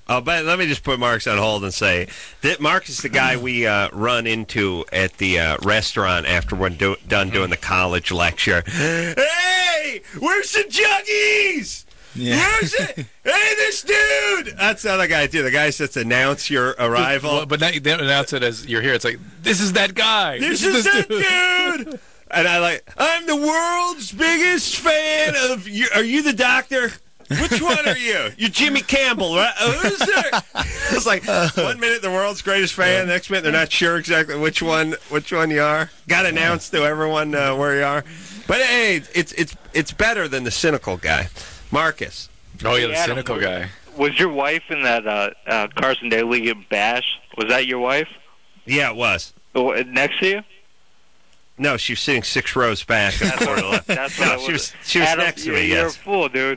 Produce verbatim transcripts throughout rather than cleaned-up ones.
Oh, but let me just put Marcus on hold and say that Marcus is the guy we uh, run into at the uh, restaurant after we're do- done doing the college lecture. Hey, where's the juggies? Yeah. Where's it? Hey, this dude! That's the other guy, too. The guy says announce your arrival. Well, but now they don't announce it as you're here. It's like, this is that guy. This, this is that dude. dude! And I like, I'm the world's biggest fan of you. Are you the doctor? Which one are you? You're Jimmy Campbell, right? Oh, who's there? It's like one minute the world's greatest fan, yeah. Next minute they're not sure exactly which one which one you are. Got to announce to everyone uh, where you are. But hey, it's it's it's better than the cynical guy, Marcus. Oh yeah, the Adam, cynical was, guy. Was your wife in that uh, uh, Carson Daly bash? Was that your wife? Yeah, it was. Oh, next to you? No, she was sitting six rows back. That's what, that's what no, I was. she was she was Adam, next to you're, me. You're Yes. a fool, dude.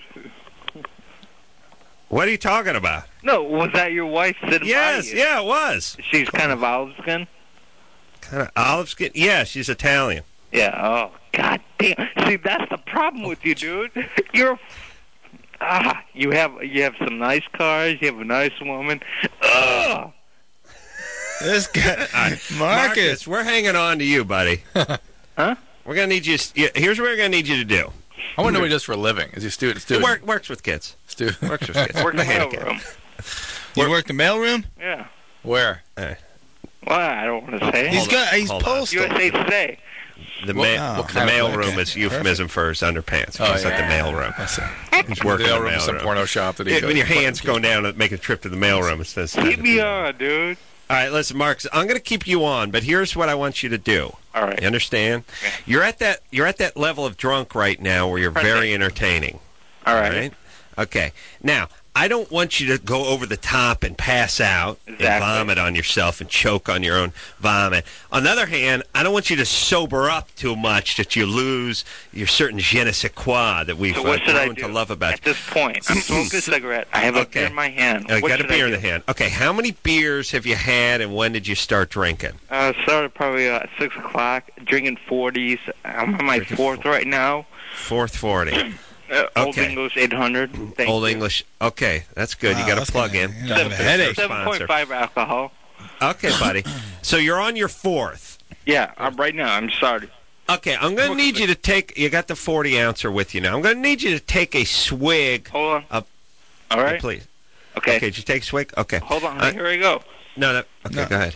What are you talking about? No, was that your wife sitting yes, by you? yeah, it was. She's kind of olive skin? Kind of olive skin? Yeah, she's Italian. Yeah, oh, god damn. See, that's the problem with you, dude. You're... Ah, you have you have some nice cars, you have a nice woman. Ugh. This guy, Marcus. Marcus, we're hanging on to you, buddy. Huh? We're going to need you... Here's what we're going to need you to do. I want to know what he does for a living. Is he a student? student? It work, works with kids. Student. Works with kids. Work in the mailroom. You work the mailroom? Yeah. Where? Right. Well, I don't want to say. He's Hold got. on, He's hold on. postal. U S A Today. The, What- ma- what the kind of- mail okay, room is euphemism for his underpants. Oh, He's yeah. at the mail room. That's it. He's working the in the mailroom mail is some room. porno shop that he Yeah, goes. when your hand's going down and make a trip to the mail room, it says... Keep me on, dude. All right, listen, Marcus, I'm going to keep you on, but here's what I want you to do. All right. You understand? Okay. You're at that you're at that level of drunk right now where you're very entertaining. All right. All right? Okay. Now, I don't want you to go over the top and pass out Exactly. and vomit on yourself and choke on your own vomit. On the other hand, I don't want you to sober up too much that you lose your certain je ne sais quoi that we've So uh, what should I grown do? to love about At this point, I'm smoking a cigarette. I have a Okay. beer in my hand. I what got a should beer I in the do? hand. Okay, how many beers have you had and when did you start drinking? Uh, started probably uh, at six o'clock, drinking forties. I'm on my Drinking fourth right now. Fourth forty. Uh, Old Okay. English eight hundred. Thank Old you. English. Okay, that's good. Wow, you got that's to plug gonna- in. you're gonna have a headache. seven point five alcohol. Okay, buddy. So you're on your fourth. Yeah, I'm right now. I'm sorry. Okay, I'm going to need you to take... You got the forty ouncer with you now. I'm going to need you to take a swig. Hold on. Up. All right. Please. Okay. Okay, did you take a swig? Okay. Hold on. Uh, Here we go. No, no. Okay, No. go ahead.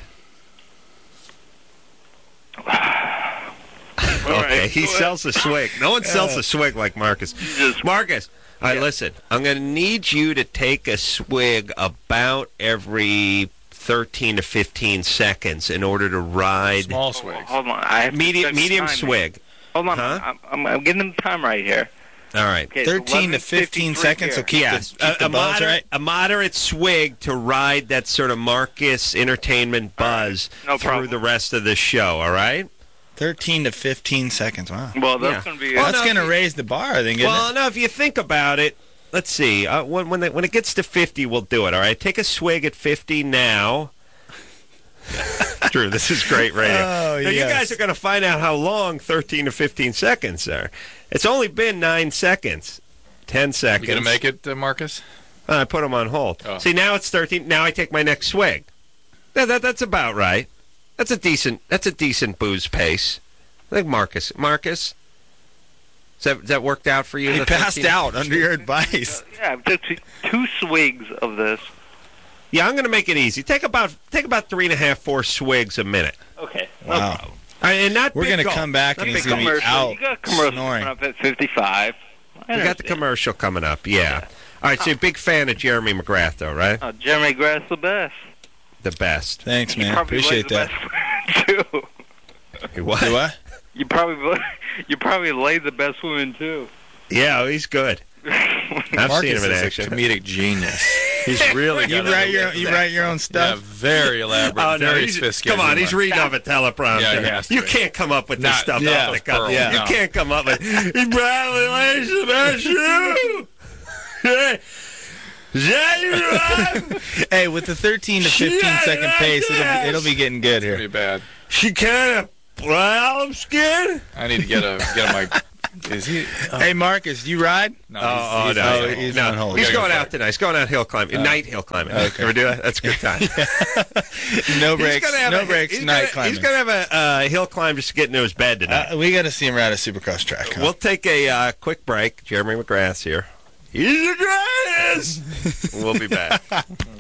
All Okay, right. he Go ahead. sells a swig. No one sells a swig like Marcus. Jesus. Marcus, all right, Yeah. listen. I'm going to need you to take a swig about every thirteen to fifteen seconds in order to ride... Small Hold on, swigs. Hold on. I have to Medium, check the medium time. swig. Hold on. Huh? I'm, I'm, I'm getting the time right here. All right. Okay, it's Thirteen to fifteen eleven fifty-three seconds. here. So keep Yes, the, keep a, the a, buzz moderate, right. a moderate swig to ride that sort of Marcus entertainment buzz No through problem. the rest of the show, all right? Thirteen to fifteen seconds. Wow. Well, that's Yeah. going to be... Well, That's no, gonna if- raise the bar, then, isn't Well, it? no, if you think about it, let's see. Uh, when when, they, when it gets to fifty, we'll do it, all right? Take a swig at fifty now. Drew, this is great radio. Oh, now, you yes. guys are going to find out how long thirteen to fifteen seconds are. It's only been nine seconds. ten seconds. You gonna make it, uh, Marcus? Uh, I put them on hold. Oh. See, now it's thirteen. Now I take my next swig. That, that, that's about right. That's a decent. That's a decent booze pace. I think Marcus. Marcus, is that, is that worked out for you? He the passed thirteen? out under your advice. Yeah, I took two, two swigs of this. Yeah, I'm going to make it easy. Take about take about three and a half, four swigs a minute. Okay. Wow. All right, and not We're big gonna gulp. come back Not and big he's gonna be gulp. Commercial. out You got a commercial snoring. coming up at fifty-five. I We got the understand. commercial coming up. Yeah. All right, so you're a big fan of Jeremy McGrath, though, right? Oh, Jeremy Grass the best. The best. Thanks, You man. probably Appreciate laid that. the best women, too. What? Do what? You probably you probably laid the best women too. Yeah, he's good. I've Marcus seen him in is a action. Comedic genius. He's really You good. write your you write your own Yeah, stuff. very elaborate, Oh, no, very he's- sophisticated. come on, he's humor. reading off a teleprompter. Yeah, he has to you be. can't come up with this Not- stuff yeah, off the of cuff. course, You no. can't come up with he probably lays the best shoe. Is that your wife? Hey, with the thirteen to fifteen Shut second up, pace, it'll yes. be, it'll be getting good Pretty here. bad. She kind of olive skin. I need to get a get my Is he? Hey, Marcus, you ride? No, Oh, oh, he's, no, he's, he's no. on hold. He's gotta going go out tonight. He's going out hill climbing, night hill climbing. Okay. Ever do that? That's a good time. No He's breaks. gonna have No a, breaks. He's Night gonna, climbing. he's gonna have a uh, hill climb just to get into his bed tonight. Uh, we got to see him ride a Supercross track. Huh? We'll take a uh, quick break. Jeremy McGrath here. He's the greatest. We'll be back.